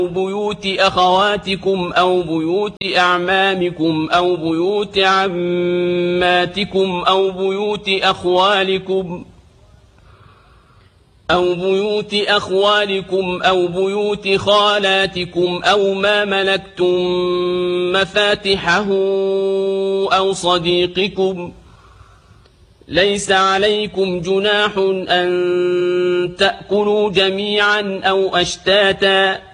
بيوت أخواتكم أو بيوت أعمامكم أو بيوت عماتكم أو بيوت أخوالكم أو بيوت خالاتكم أو ما ملكتم مفاتحه أو صديقكم. ليس عليكم جناح أن تأكلوا جميعا أو أشتاتا